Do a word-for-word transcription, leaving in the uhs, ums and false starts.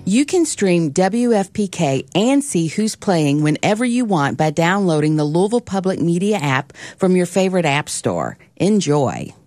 You can stream W F P K and see who's playing whenever you want by downloading the Louisville Public Media app from your favorite app store. Enjoy.